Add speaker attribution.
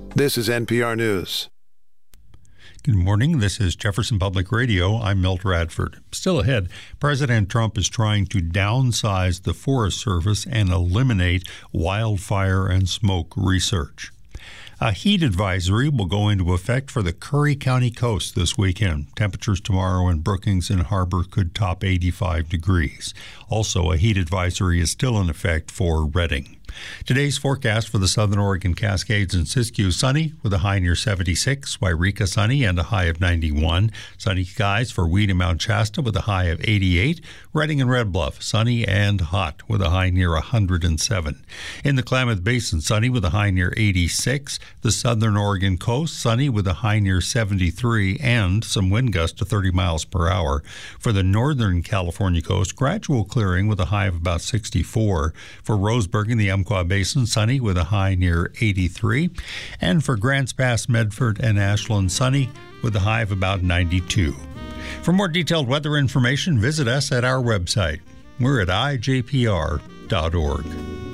Speaker 1: This is NPR News.
Speaker 2: Good morning. This is Jefferson Public Radio. I'm Milt Radford. Still ahead, President Trump is trying to downsize the Forest Service and eliminate wildfire and smoke research. A heat advisory will go into effect for the Curry County coast this weekend. Temperatures tomorrow in Brookings and Harbor could top 85 degrees. Also, a heat advisory is still in effect for Redding. Today's forecast for the southern Oregon Cascades and Siskiyou: sunny with a high near 76, Wairika sunny and a high of 91. Sunny skies for Weed and Mount Shasta with a high of 88. Redding and Red Bluff sunny and hot with a high near 107. In the Klamath Basin, sunny with a high near 86. The southern Oregon coast sunny with a high near 73 and some wind gusts to 30 miles per hour. For the northern California coast, gradual clearing with a high of about 64. For Roseburg in the Umpqua Basin, sunny with a high near 83. And for Grants Pass, Medford, and Ashland, sunny with a high of about 92. For more detailed weather information, visit us at our website. We're at ijpr.org.